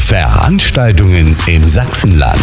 Veranstaltungen im Sachsenland.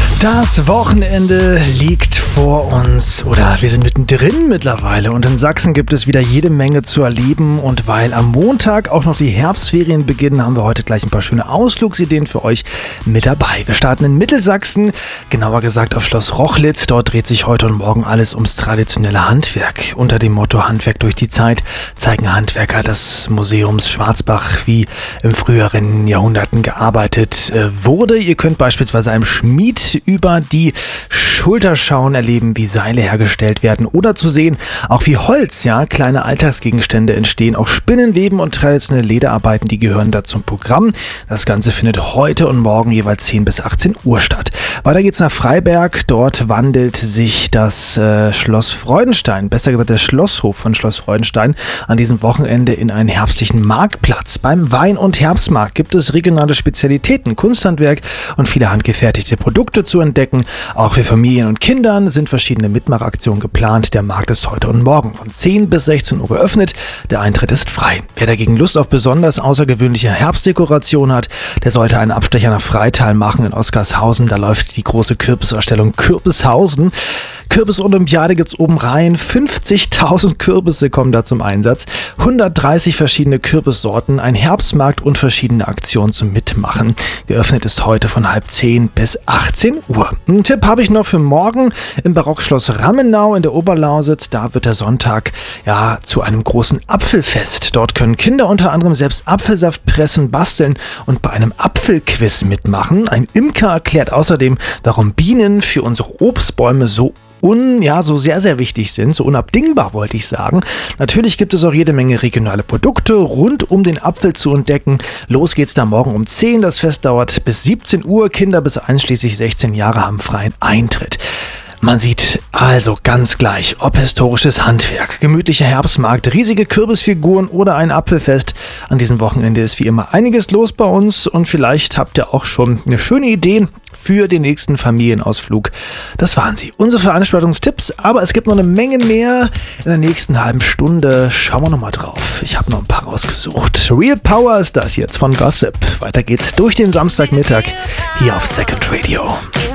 Das Wochenende liegt vor uns, oder wir sind mittendrin mittlerweile, und in Sachsen gibt es wieder jede Menge zu erleben, und weil am Montag auch noch die Herbstferien beginnen, haben wir heute gleich ein paar schöne Ausflugsideen für euch mit dabei. Wir starten in Mittelsachsen, genauer gesagt auf Schloss Rochlitz. Dort dreht sich heute und morgen alles ums traditionelle Handwerk. Unter dem Motto Handwerk durch die Zeit zeigen Handwerker des Museums Schwarzbach, wie in früheren Jahrhunderten gearbeitet wurde. Ihr könnt beispielsweise einem Schmied über die Schulter schauen, erleben, wie Seile hergestellt werden, oder zu sehen, auch wie Holz, kleine Alltagsgegenstände entstehen. Auch Spinnenweben und traditionelle Lederarbeiten, die gehören da zum Programm. Das Ganze findet heute und morgen jeweils 10 bis 18 Uhr statt. Weiter geht's nach Freiberg. Dort wandelt sich das Schloss Freudenstein, besser gesagt der Schlosshof von Schloss Freudenstein, an diesem Wochenende in einen herbstlichen Marktplatz. Beim Wein- und Herbstmarkt gibt es regionale Spezialitäten, Kunsthandwerk und viele handgefertigte Produkte zu entdecken. Auch für Familien und Kindern sind verschiedene Mitmachaktionen geplant. Der Markt ist heute und morgen von 10 bis 16 Uhr geöffnet. Der Eintritt ist frei. Wer dagegen Lust auf besonders außergewöhnliche Herbstdekoration hat, der sollte einen Abstecher nach Freital machen in Oskarshausen. Da läuft die große Kürbisausstellung Kürbishausen. Kürbis-Olympiade gibt's oben rein. 50.000 Kürbisse kommen da zum Einsatz. 130 verschiedene Kürbissorten, ein Herbstmarkt und verschiedene Aktionen zum Mitmachen. Geöffnet ist heute von 9:30 bis 18 Uhr. Einen Tipp habe ich noch für morgen im Barockschloss Rammenau in der Oberlausitz. Da wird der Sonntag zu einem großen Apfelfest. Dort können Kinder unter anderem selbst Apfelsaft pressen, basteln und bei einem Apfelquiz mitmachen. Ein Imker erklärt außerdem, warum Bienen für unsere Obstbäume so sehr, sehr wichtig sind, so unabdingbar, wollte ich sagen. Natürlich gibt es auch jede Menge regionale Produkte rund um den Apfel zu entdecken. Los geht's da morgen um 10. Das Fest dauert bis 17 Uhr. Kinder bis einschließlich 16 Jahre haben freien Eintritt. Man sieht also ganz gleich, ob historisches Handwerk, gemütlicher Herbstmarkt, riesige Kürbisfiguren oder ein Apfelfest. An diesem Wochenende ist wie immer einiges los bei uns, und vielleicht habt ihr auch schon eine schöne Idee für den nächsten Familienausflug. Das waren sie, unsere Veranstaltungstipps, aber es gibt noch eine Menge mehr in der nächsten halben Stunde. Schauen wir noch mal drauf. Ich habe noch ein paar rausgesucht. Real Power ist das jetzt von Gossip. Weiter geht's durch den Samstagmittag hier auf Second Radio.